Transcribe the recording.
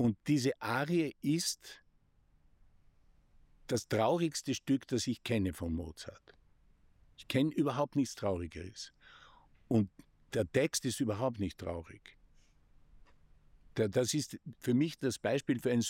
Und diese Arie ist das traurigste Stück, das ich kenne von Mozart. Ich kenne überhaupt nichts Traurigeres. Und der Text ist überhaupt nicht traurig. Das ist für mich das Beispiel für ein